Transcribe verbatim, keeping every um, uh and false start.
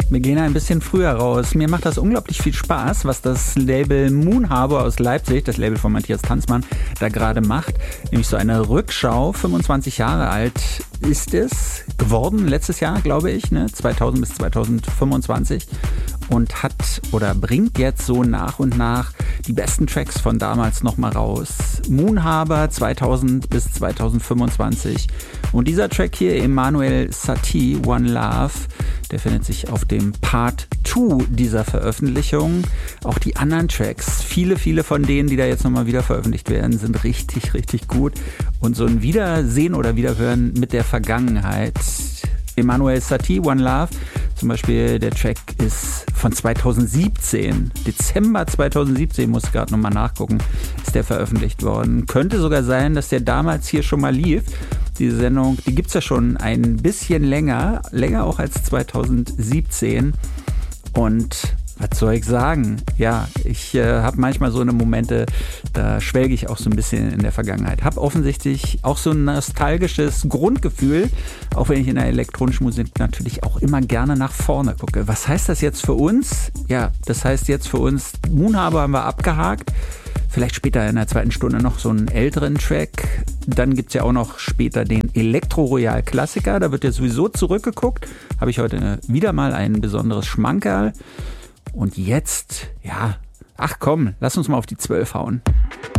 Wir gehen ein bisschen früher raus. Mir macht das unglaublich viel Spaß, was das Label Moon Harbour aus Leipzig, das Label von Matthias Tanzmann, da gerade macht. Nämlich so eine Rückschau. fünfundzwanzig Jahre alt ist es geworden, letztes Jahr, glaube ich, ne? zweitausend bis zweitausendfünfundzwanzig. Und hat oder bringt jetzt so nach und nach die besten Tracks von damals nochmal raus. Moon Harbour zweitausend bis zweitausendfünfundzwanzig. Und dieser Track hier, Emmanuel Satie, One Love, der findet sich auf dem Part zwei dieser Veröffentlichung. Auch die anderen Tracks, viele, viele von denen, die da jetzt nochmal wieder veröffentlicht werden, sind richtig, richtig gut. Und so ein Wiedersehen oder Wiederhören mit der Vergangenheit. Emmanuel Satie, One Love, zum Beispiel der Track ist von zweitausendsiebzehn, Dezember zweitausendsiebzehn, muss ich gerade nochmal nachgucken, ist der veröffentlicht worden. Könnte sogar sein, dass der damals hier schon mal lief. Diese Sendung, die gibt's ja schon ein bisschen länger, länger auch als zweitausendsiebzehn. Und was soll ich sagen? Ja, ich äh, habe manchmal so eine Momente, da schwelge ich auch so ein bisschen in der Vergangenheit. Habe offensichtlich auch so ein nostalgisches Grundgefühl, auch wenn ich in der elektronischen Musik natürlich auch immer gerne nach vorne gucke. Was heißt das jetzt für uns? Ja, das heißt jetzt für uns, Moon Harbour haben wir abgehakt. Vielleicht später in der zweiten Stunde noch so einen älteren Track. Dann gibt's ja auch noch später den Elektro-Royal-Klassiker. Da wird ja sowieso zurückgeguckt. Habe ich heute wieder mal ein besonderes Schmankerl. Und jetzt, ja, ach komm, lass uns mal auf die zwölf hauen.